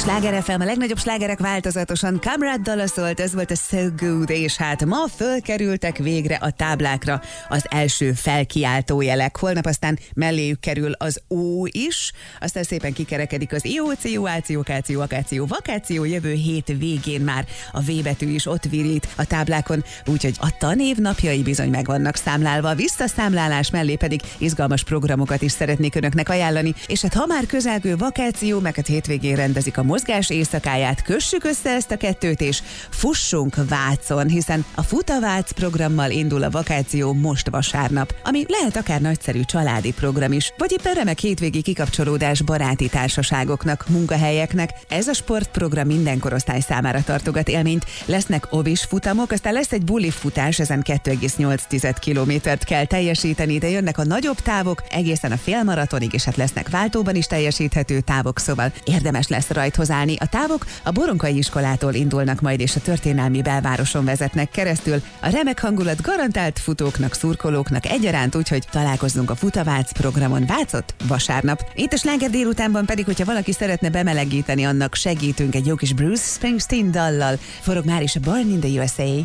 Sláger FM, a legnagyobb slágerek változatosan. Kamraddal szólt, ez volt a So Good, és hát ma fölkerültek végre a táblákra az első felkiáltó jelek. Holnap aztán melléjük kerül az O is, aztán szépen kikerekedik az IOCO, áció, káció, akáció, vakáció, jövő hét végén már a V betű is ott virít a táblákon, úgyhogy a tanév napjai bizony meg vannak számlálva. A visszaszámlálás mellé pedig izgalmas programokat is szeretnék önöknek ajánlani, és hát ha már közelgő vakáció, meg hát hétvégén rendezik a mozgás éjszakáját, kössük össze ezt a kettőt, és fussunk Vácon, hiszen a Fut a Vác programmal indul a vakáció most vasárnap, ami lehet akár nagyszerű családi program is, vagy éppen remek hétvégi kikapcsolódás baráti társaságoknak, munkahelyeknek. Ez a sportprogram minden korosztály számára tartogat élményt. Lesznek ovis futamok, aztán lesz egy buli futás, ezen 2,8 kilométert kell teljesíteni, de jönnek a nagyobb távok, egészen a félmaratonig, és hát lesznek váltóban is teljesíthető távok, szóval érdemes lesz rajthoz állni. A távok a Boronkai iskolától indulnak majd, és a történelmi belvároson vezetnek keresztül. A remek hangulat garantált futóknak, szurkolóknak egyaránt, úgyhogy találkozzunk a Fut a Vác programon Vácot vasárnap. Itt a sláger délutánban pedig, hogyha valaki szeretne bemelegíteni, annak segítünk egy jó kis Bruce Springsteen dallal. Forog már is a Born in the USA.